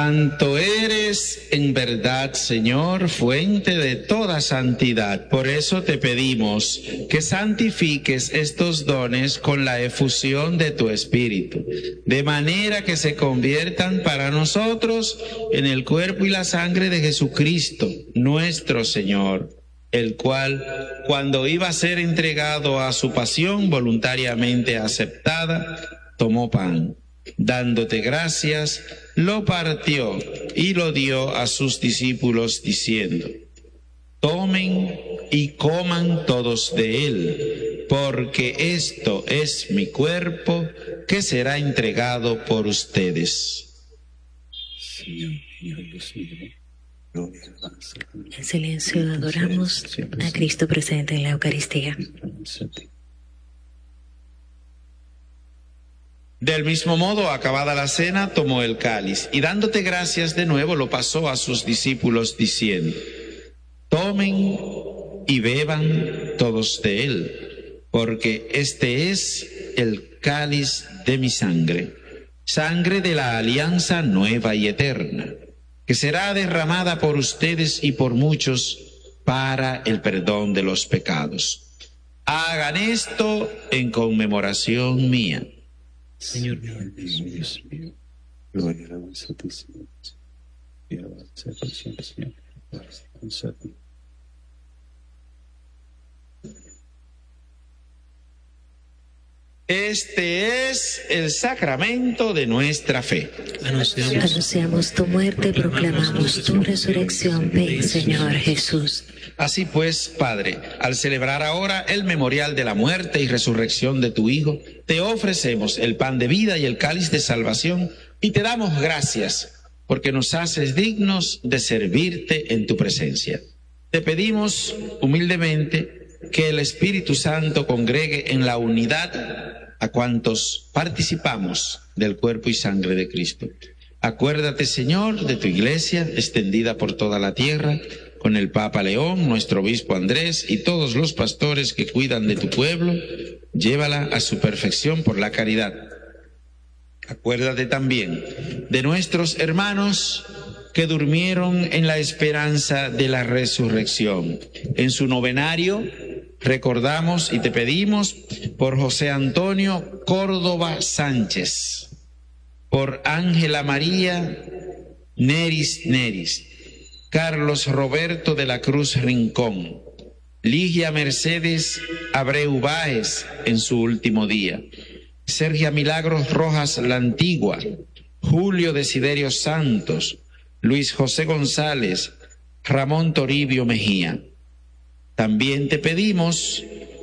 Santo eres en verdad, Señor, fuente de toda santidad. Por eso te pedimos que santifiques estos dones con la efusión de tu Espíritu, de manera que se conviertan para nosotros en el cuerpo y la sangre de Jesucristo, nuestro Señor, el cual, cuando iba a ser entregado a su pasión voluntariamente aceptada, tomó pan. Dándote gracias, lo partió y lo dio a sus discípulos diciendo: tomen y coman todos de él, porque esto es mi cuerpo que será entregado por ustedes. En silencio adoramos a Cristo presente en la Eucaristía. Del mismo modo, acabada la cena, tomó el cáliz y dándote gracias de nuevo lo pasó a sus discípulos diciendo: tomen y beban todos de él, porque este es el cáliz de mi sangre, sangre de la alianza nueva y eterna, que será derramada por ustedes y por muchos para el perdón de los pecados. Hagan esto en conmemoración mía. Señor Dios mío, gloria a la Santísima y alabanza por siempre, Señor. Este es el sacramento de nuestra fe. Anunciamos tu muerte, proclamamos tu resurrección. Ven, Señor Jesús. Así pues, Padre, al celebrar ahora el memorial de la muerte y resurrección de tu Hijo, te ofrecemos el pan de vida y el cáliz de salvación y te damos gracias porque nos haces dignos de servirte en tu presencia. Te pedimos humildemente que el Espíritu Santo congregue en la unidad a cuantos participamos del cuerpo y sangre de Cristo. Acuérdate, Señor, de tu iglesia extendida por toda la tierra, con el Papa León, nuestro obispo Andrés y todos los pastores que cuidan de tu pueblo. Llévala a su perfección por la caridad. Acuérdate también de nuestros hermanos que durmieron en la esperanza de la resurrección. En su novenario recordamos y te pedimos por José Antonio Córdoba Sánchez, por Ángela María Neris, Carlos Roberto de la Cruz Rincón, Ligia Mercedes Abreu Báez en su último día, Sergia Milagros Rojas la Antigua, Julio Desiderio Santos, Luis José González, Ramón Toribio Mejía. También te pedimos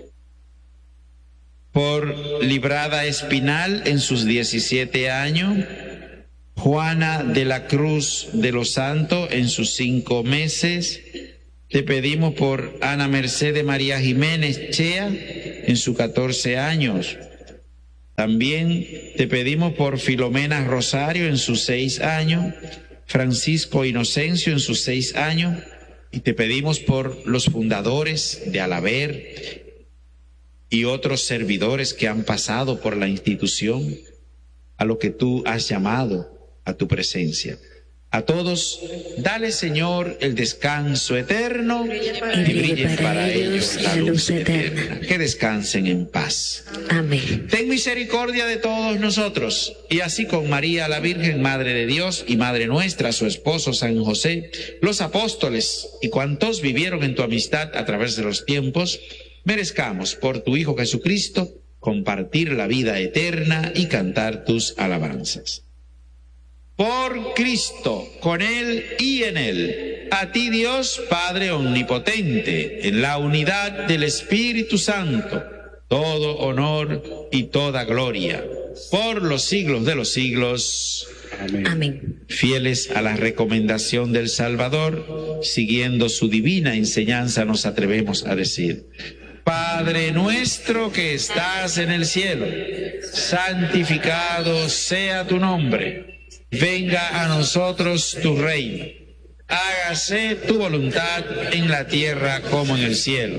por Librada Espinal en sus 17 años, Juana de la Cruz de los Santos en sus 5 meses. Te pedimos por Ana Mercedes María Jiménez Chea en sus 14 años. También te pedimos por Filomena Rosario en sus 6 años, Francisco Inocencio en sus 6 años, y te pedimos por los fundadores de Alaber y otros servidores que han pasado por la institución, a lo que tú has llamado a tu presencia. A todos, dale, Señor, el descanso eterno y brille para ellos la luz eterna. Que descansen en paz. Amén. Ten misericordia de todos nosotros, y así con María, la Virgen, Madre de Dios, y Madre nuestra, su esposo San José, los apóstoles y cuantos vivieron en tu amistad a través de los tiempos, merezcamos por tu Hijo Jesucristo compartir la vida eterna y cantar tus alabanzas. Por Cristo, con Él y en Él, a ti Dios Padre Omnipotente, en la unidad del Espíritu Santo, todo honor y toda gloria, por los siglos de los siglos. Amén. Amén. Fieles a la recomendación del Salvador, siguiendo su divina enseñanza, nos atrevemos a decir: Padre nuestro que estás en el cielo, santificado sea tu nombre. Venga a nosotros tu reino. Hágase tu voluntad en la tierra como en el cielo.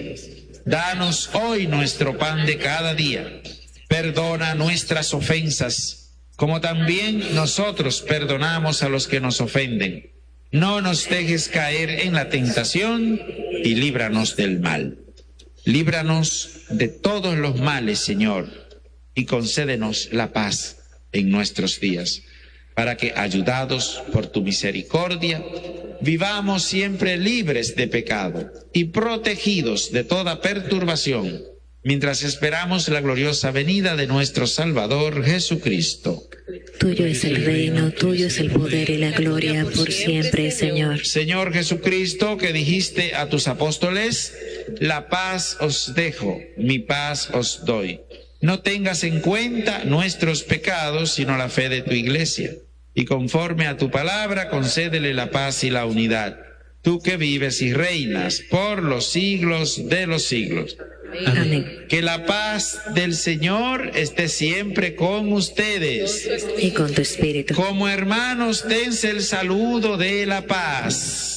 Danos hoy nuestro pan de cada día. Perdona nuestras ofensas, como también nosotros perdonamos a los que nos ofenden. No nos dejes caer en la tentación y líbranos del mal. Líbranos de todos los males, Señor, y concédenos la paz en nuestros días, para que, ayudados por tu misericordia, vivamos siempre libres de pecado y protegidos de toda perturbación, mientras esperamos la gloriosa venida de nuestro Salvador Jesucristo. Tuyo es el reino, tuyo es el poder y la gloria por siempre, Señor. Señor Jesucristo, que dijiste a tus apóstoles: la paz os dejo, mi paz os doy. No tengas en cuenta nuestros pecados, sino la fe de tu Iglesia. Y conforme a tu palabra, concédele la paz y la unidad. Tú que vives y reinas por los siglos de los siglos. Amén. Que la paz del Señor esté siempre con ustedes. Y con tu espíritu. Como hermanos, dense el saludo de la paz.